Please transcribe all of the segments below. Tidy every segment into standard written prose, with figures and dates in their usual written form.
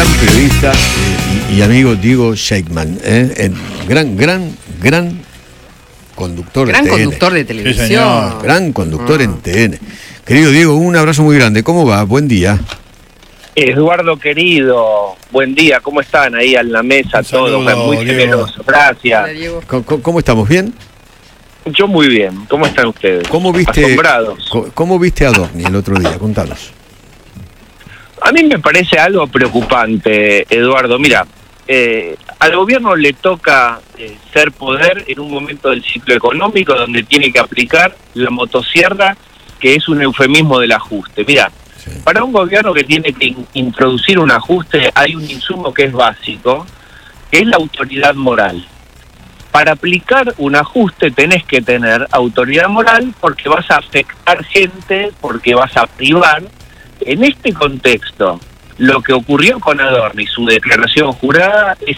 gran periodista y amigo Diego Scheikman, el gran conductor gran de TN. conductor de televisión. Sí, gran conductor en TN. Querido Diego, un abrazo muy grande. ¿Cómo va? Buen día. Eduardo querido, buen día, ¿cómo están ahí en la mesa todos? Muy generoso, gracias. Hola, Diego. ¿Cómo estamos? ¿Bien? Yo muy bien, ¿cómo están ustedes? ¿Cómo viste, asombrados. ¿Cómo viste a Adorni el otro día? Contanos. A mí me parece algo preocupante, Eduardo. Mira, al gobierno le toca ser poder en un momento del ciclo económico donde tiene que aplicar la motosierra, que es un eufemismo del ajuste. Mira, Sí. para un gobierno que tiene que introducir un ajuste hay un insumo que es básico, que es la autoridad moral. Para aplicar un ajuste tenés que tener autoridad moral porque vas a afectar gente, porque vas a privar. En este contexto, lo que ocurrió con Adorni, su declaración jurada, es...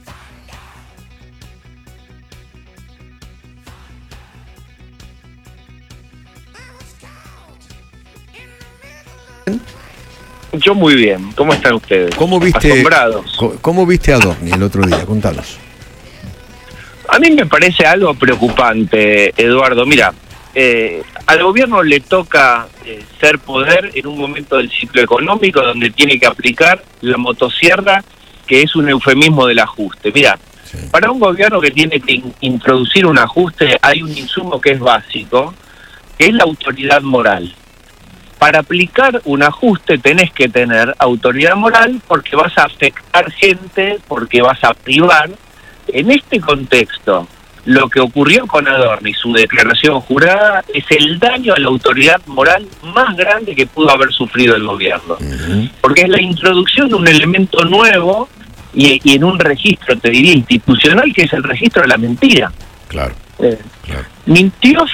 Yo muy bien, ¿cómo están ustedes? ¿Cómo viste, asombrados. ¿Cómo viste a Adorni el otro día? Contanos. A mí me parece algo preocupante, Eduardo. Mira, al gobierno le toca ser poder en un momento del ciclo económico donde tiene que aplicar la motosierra, que es un eufemismo del ajuste. Mira, Sí. para un gobierno que tiene que introducir un ajuste hay un insumo que es básico, que es la autoridad moral. Para aplicar un ajuste tenés que tener autoridad moral porque vas a afectar gente, porque vas a privar. En este contexto, lo que ocurrió con Adorni, su declaración jurada, es el daño a la autoridad moral más grande que pudo haber sufrido el gobierno. Uh-huh. Porque es la introducción de un elemento nuevo y en un registro, te diría, institucional, que es el registro de la mentira. Claro. Claro. Mintió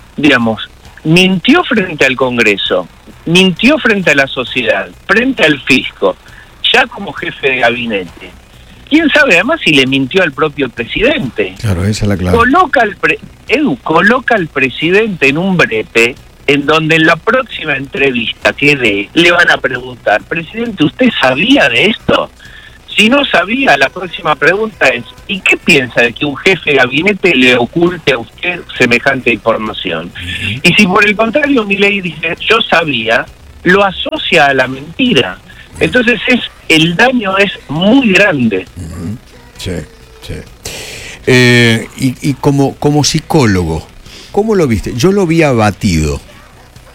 frente al Congreso, mintió frente a la sociedad, frente al fisco, ya como jefe de gabinete. ¿Quién sabe además si le mintió al propio presidente? Claro, esa es la clave. Coloca al presidente en un brete en donde en la próxima entrevista que dé le van a preguntar: presidente, ¿usted sabía de esto? Si no sabía, la próxima pregunta es: ¿y qué piensa de que un jefe de gabinete le oculte a usted semejante información? Uh-huh. Y si por el contrario Milei dice: yo sabía, lo asocia a la mentira. Entonces el daño es muy grande. Uh-huh. Sí, sí. Y como psicólogo, ¿cómo lo viste? Yo lo vi abatido.